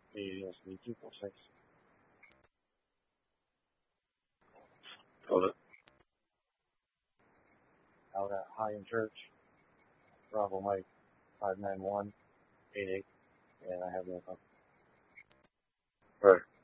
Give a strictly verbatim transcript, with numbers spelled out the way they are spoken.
A D S B two four six. Hold it. Out at High Church, Bravo Mike five nine one eight eight, and I have no phone. Right.